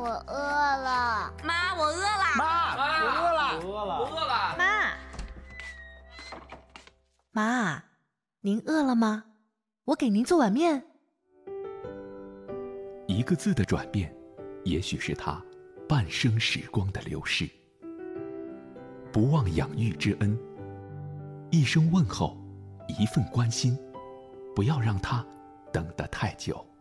我饿了。 妈，我饿了。 妈，我饿了， 我饿了。 妈，您饿了吗？我给您做碗面。 一个字的转变，也许是他半生时光的流逝。不忘养育之恩，一声问候，一份关心，不要让他等得太久。